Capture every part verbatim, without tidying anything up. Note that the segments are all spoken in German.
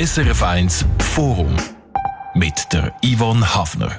S R F eins Forum mit der Yvonne Hafner.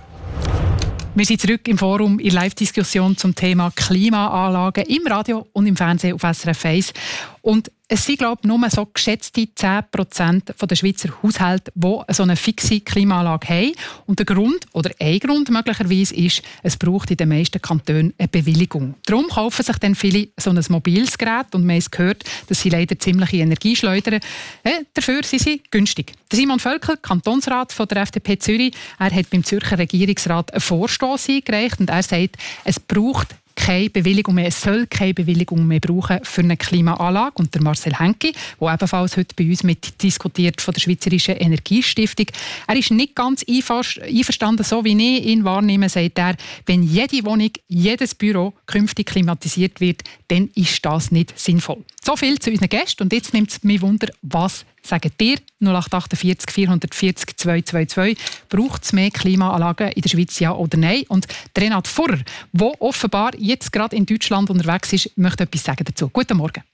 Wir sind zurück im Forum in Live-Diskussion zum Thema Klimaanlagen im Radio und im Fernsehen auf S R F eins. Und es sind, glaube ich, nur so geschätzte zehn Prozent der Schweizer Haushalte, die so eine fixe Klimaanlage haben. Und der Grund, oder ein Grund möglicherweise, ist, es braucht in den meisten Kantonen eine Bewilligung. Darum kaufen sich dann viele so ein mobiles Gerät und man hat gehört, dass sie leider ziemliche Energie schleudern. Äh, dafür sind sie günstig. Der Simon Völkel, Kantonsrat von der F D P Zürich, er hat beim Zürcher Regierungsrat einen Vorstoss eingereicht und er sagt, es braucht keine Bewilligung mehr, es soll keine Bewilligung mehr brauchen für eine Klimaanlage. Und der Marcel Henki, der ebenfalls heute bei uns mitdiskutiert von der Schweizerischen Energiestiftung, er ist nicht ganz einverstanden, so wie ich ihn wahrnehme, sagt er, wenn jede Wohnung, jedes Büro künftig klimatisiert wird, dann ist das nicht sinnvoll. So viel zu unseren Gästen und jetzt nimmt es mich Wunder, was sagt ihr? null acht vier acht vier vier null zwei zwei zwei. Braucht es mehr Klimaanlagen in der Schweiz, ja oder nein? Und Renat Furrer, der offenbar jetzt gerade in Deutschland unterwegs ist, möchte etwas sagen dazu. Guten Morgen.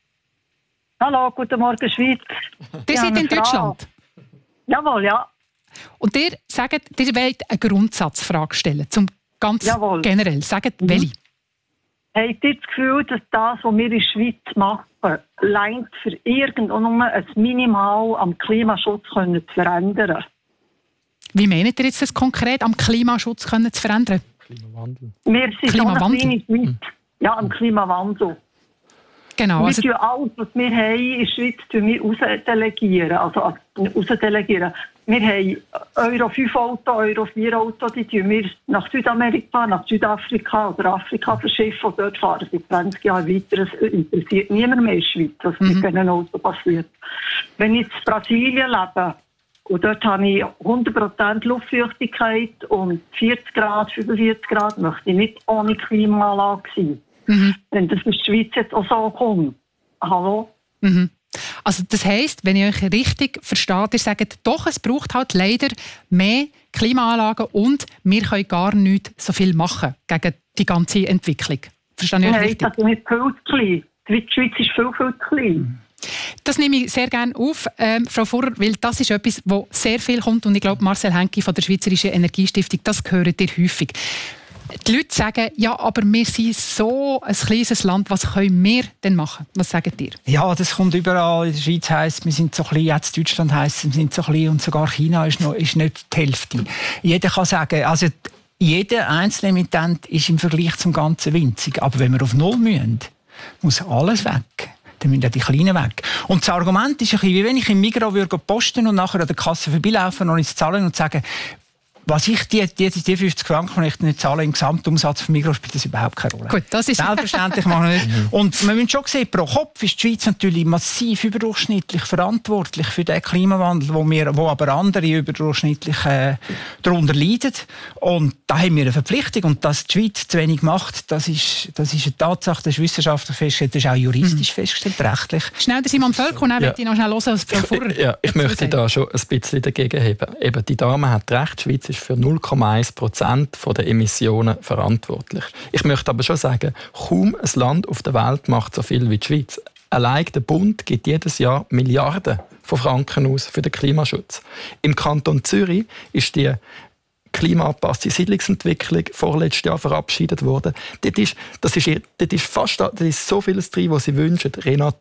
Hallo, guten Morgen, Schweiz. Ihr seid in Deutschland? Jawohl, ja. Und ihr sagt, ihr wollt eine Grundsatzfrage stellen, zum ganz Jawohl. generell. Sagt, mhm. welche? Habt ihr das Gefühl, dass das, was wir in der Schweiz machen, reicht für irgendwo nur ein Minimal am Klimaschutz können zu verändern? Wie meint ihr jetzt das konkret, am Klimaschutz können zu verändern? Klimawandel. Wir sind Klimawandel. schon eine kleine Schweiz. Ja, am Klimawandel. Genau. Wir Also tun alles, was wir haben in der Schweiz, tun wir rausdelegieren. Also rausdelegieren. Wir haben Euro fünf Auto, Euro vier Auto, die tun wir nach Südamerika, nach Südafrika oder Afrika verschiffen. Und dort fahren sie zwanzig Jahre weiter. Es interessiert niemand mehr in der Schweiz, was mhm. mit diesen Autos passiert. Wenn ich in Brasilien lebe, und dort habe ich hundert Prozent Luftfeuchtigkeit und vierzig Grad, fünfundvierzig Grad, möchte ich nicht ohne Klimaanlage sein. Mhm. Wenn das in der Schweiz jetzt auch so kommt. Hallo? Mhm. Also das heisst, wenn ich euch richtig verstehe, ihr sagt, doch, es braucht halt leider mehr Klimaanlagen und wir können gar nicht so viel machen gegen die ganze Entwicklung. Verstehe ich euch Nein, richtig? das ist nicht viel zu klein. Die Schweiz ist viel, viel zu klein. Das nehme ich sehr gerne auf, ähm, Frau Furrer, weil das ist etwas, wo sehr viel kommt und ich glaube, Marcel Henki von der Schweizerischen Energiestiftung, das hört ihr häufig. Die Leute sagen, ja, aber wir sind so ein kleines Land, was können wir denn machen? Was sagt ihr? Ja, das kommt überall. In der Schweiz heisst wir sind so klein, jetzt Deutschland heisst wir sind so klein und sogar China ist, noch, ist nicht die Hälfte. Jeder kann sagen, also jeder einzelne Emittent ist im Vergleich zum Ganzen winzig. Aber wenn wir auf Null müssen, muss alles weg. Dann müssen auch die Kleinen weg. Und das Argument ist ein bisschen, wie wenn ich im Migros würde posten und nachher an der Kasse vorbeilaufen und ins Zahlen und sagen, was ich die, die, die fünfzig Franken, die ich nicht zahle im Gesamtumsatz von Migros, spielt das überhaupt keine Rolle. Gut, das ist selbstverständlich machen wir nicht. Und man muss schon sehen, pro Kopf ist die Schweiz natürlich massiv überdurchschnittlich verantwortlich für den Klimawandel, wo, wir, wo aber andere überdurchschnittlich äh, darunter leiden. Und da haben wir eine Verpflichtung. Und dass die Schweiz zu wenig macht, das ist, das ist eine Tatsache, das ist wissenschaftlich festgestellt, das ist auch juristisch mhm. festgestellt, rechtlich. Schnell der Simon Völkel, und dann ja. möchte ich noch schnell hören, was Frau Furrer Ja, ich möchte sagen. Da schon ein bisschen dagegen haben. Eben, die Dame hat recht, die Schweiz ist für null Komma eins Prozent der Emissionen verantwortlich. Ich möchte aber schon sagen, kaum ein Land auf der Welt macht so viel wie die Schweiz. Allein der Bund gibt jedes Jahr Milliarden von Franken aus für den Klimaschutz. Im Kanton Zürich ist die klimaangepasste Siedlungsentwicklung vorletztes Jahr verabschiedet worden. Dort ist, das ist, dort ist fast dort ist so vieles drin, was Sie wünschen. Renat